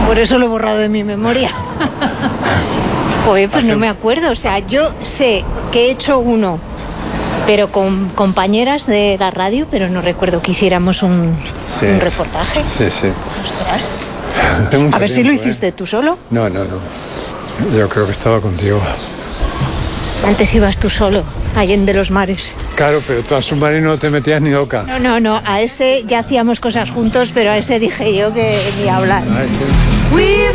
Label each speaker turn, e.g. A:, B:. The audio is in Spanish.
A: Por eso lo he borrado de mi memoria. Joder, pues no me acuerdo. O sea, yo sé que he hecho uno, pero con compañeras de la radio, pero no recuerdo que hiciéramos un reportaje.
B: Sí.
A: Ostras.
B: A
A: ver si lo hiciste tú solo.
B: No. Yo creo que estaba contigo.
A: Antes ibas tú solo, Allende los mares.
B: Claro, pero tú al submarino no te metías ni loca.
A: No, a ese ya hacíamos cosas juntos, pero a ese dije yo que ni hablar.
B: Ay,